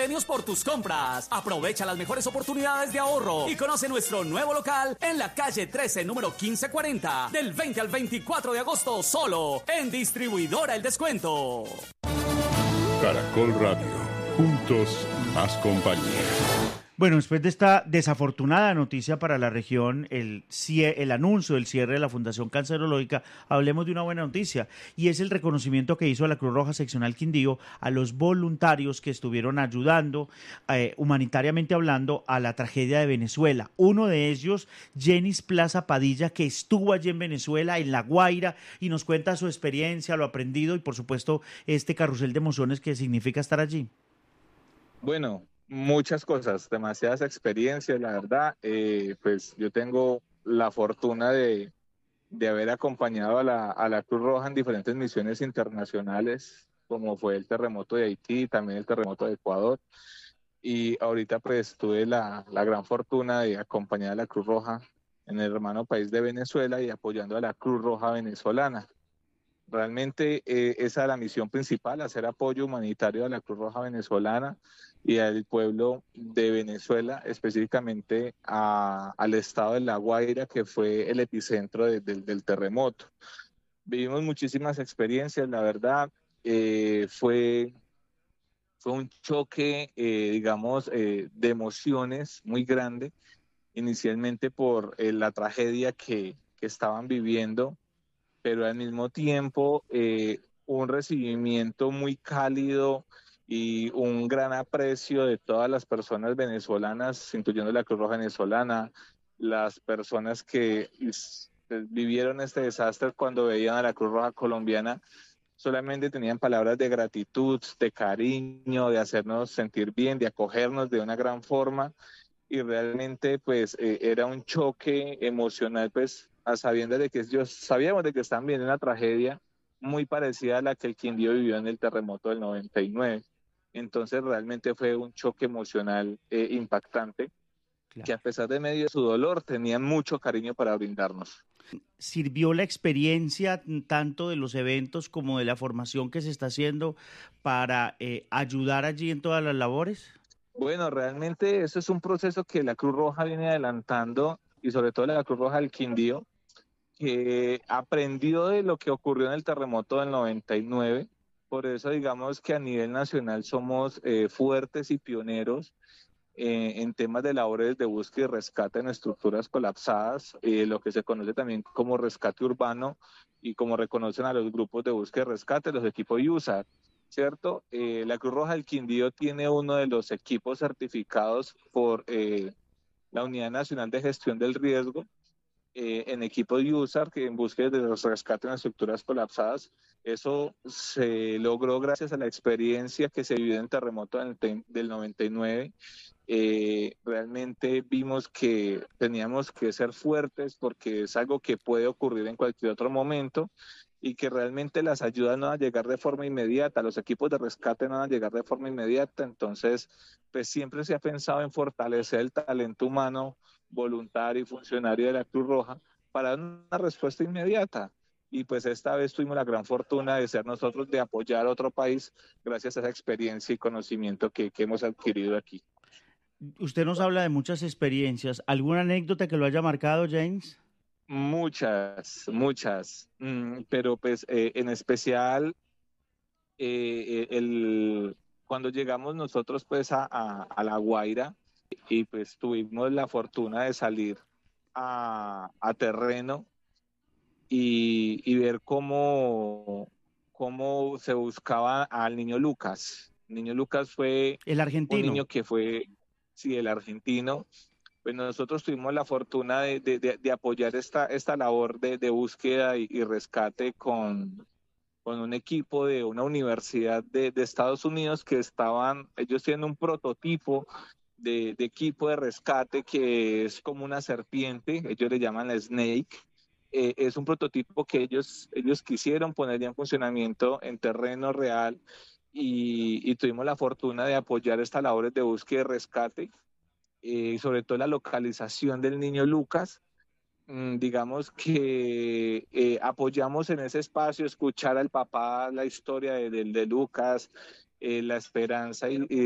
Premios por tus compras. Aprovecha las mejores oportunidades de ahorro y conoce nuestro nuevo local en la calle 13, número 1540, del 20 al 24 de agosto, solo en Distribuidora El Descuento. Caracol Radio, juntos más compañía. Bueno, después de esta desafortunada noticia para la región, el anuncio del cierre de la Fundación Cancerológica, hablemos de una buena noticia, y es el reconocimiento que hizo la Cruz Roja Seccional Quindío a los voluntarios que estuvieron ayudando, humanitariamente hablando, a la tragedia de Venezuela. Uno de ellos, Jenis Plaza Padilla, que estuvo allí en Venezuela, en La Guaira, y nos cuenta su experiencia, lo aprendido y, por supuesto, este carrusel de emociones que significa estar allí. Bueno, muchas cosas, demasiadas experiencias, la verdad. Pues yo tengo la fortuna de haber acompañado a la Cruz Roja en diferentes misiones internacionales, como fue el terremoto de Haití, también el terremoto de Ecuador. Y ahorita pues tuve la gran fortuna de acompañar a la Cruz Roja en el hermano país de Venezuela y apoyando a la Cruz Roja venezolana. Realmente esa es la misión principal, hacer apoyo humanitario a la Cruz Roja venezolana y al pueblo de Venezuela, específicamente al estado de La Guaira, que fue el epicentro del terremoto. Vivimos muchísimas experiencias, la verdad. Fue un choque, digamos, de emociones muy grande, inicialmente por la tragedia que estaban viviendo, pero al mismo tiempo un recibimiento muy cálido y un gran aprecio de todas las personas venezolanas, incluyendo la Cruz Roja venezolana, las personas que vivieron este desastre cuando veían a la Cruz Roja colombiana, solamente tenían palabras de gratitud, de cariño, de hacernos sentir bien, de acogernos de una gran forma. Y realmente pues era un choque emocional, pues a sabiendas de que ellos sabíamos de que estaban viviendo una tragedia muy parecida a la que el Quindío vivió en el terremoto del 99. Entonces realmente fue un choque emocional impactante, claro, que a pesar de medio de su dolor tenían mucho cariño para brindarnos. ¿Sirvió la experiencia tanto de los eventos como de la formación que se está haciendo para ayudar allí en todas las labores? Bueno, realmente eso es un proceso que la Cruz Roja viene adelantando y sobre todo la Cruz Roja del Quindío, que aprendió de lo que ocurrió en el terremoto del 99. Por eso digamos que a nivel nacional somos fuertes y pioneros en temas de labores de búsqueda y rescate en estructuras colapsadas, lo que se conoce también como rescate urbano y como reconocen a los grupos de búsqueda y rescate, los equipos USAR. ¿Cierto? La Cruz Roja del Quindío tiene uno de los equipos certificados por la Unidad Nacional de Gestión del Riesgo en equipos USAR, que en búsqueda de los rescates en estructuras colapsadas. Eso se logró gracias a la experiencia que se vivió en el terremoto del 99. Realmente vimos que teníamos que ser fuertes porque es algo que puede ocurrir en cualquier otro momento y que realmente las ayudas no van a llegar de forma inmediata, los equipos de rescate no van a llegar de forma inmediata. Entonces pues siempre se ha pensado en fortalecer el talento humano, voluntario y funcionario de la Cruz Roja para dar una respuesta inmediata. Y pues esta vez tuvimos la gran fortuna de ser nosotros, de apoyar a otro país gracias a esa experiencia y conocimiento que hemos adquirido aquí. Usted nos habla de muchas experiencias. ¿Alguna anécdota que lo haya marcado, James? Muchas, pero pues en especial cuando llegamos nosotros pues a La Guaira y pues tuvimos la fortuna de salir a terreno y ver cómo se buscaba al niño Lucas. El niño Lucas fue el argentino. Un niño que fue, sí, el argentino. Pues nosotros tuvimos la fortuna de apoyar esta labor de búsqueda y rescate con un equipo de una universidad de Estados Unidos que ellos tienen un prototipo de equipo de rescate que es como una serpiente, ellos le llaman la Snake. Es un prototipo que ellos quisieron poner ya en funcionamiento en terreno real y tuvimos la fortuna de apoyar estas labores de búsqueda y rescate, sobre todo la localización del niño Lucas. Digamos que apoyamos en ese espacio, escuchar al papá la historia de Lucas, la esperanza y